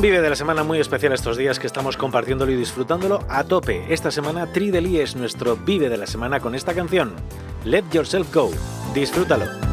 Un Vive de la semana muy especial estos días que estamos compartiéndolo y disfrutándolo a tope. Esta semana Tri Delia es nuestro Vive de la semana con esta canción, Let Yourself Go. Disfrútalo.